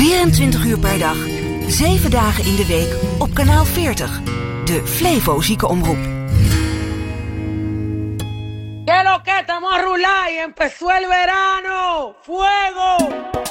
24 uur per dag, 7 dagen in de week op kanaal 40. De Flevo Ziekenomroep. ¿Qué lo que estamos a rular y empezó el verano? ¡Fuego!